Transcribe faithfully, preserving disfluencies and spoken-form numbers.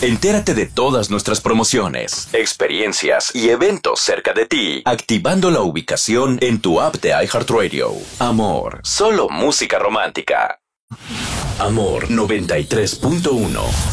Entérate de todas nuestras promociones, experiencias y eventos cerca de ti, activando la ubicación en tu app de iHeartRadio. Amor, solo música romántica. Amor noventa y tres punto uno.